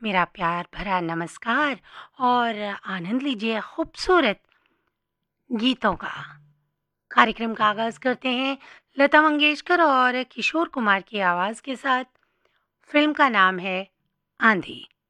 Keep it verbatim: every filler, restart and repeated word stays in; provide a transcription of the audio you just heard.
मेरा प्यार भरा नमस्कार और आनंद लीजिए खूबसूरत गीतों का। कार्यक्रम का आगाज़ करते हैं लता मंगेशकर और किशोर कुमार की आवाज़ के साथ। फ़िल्म का नाम है आंधी।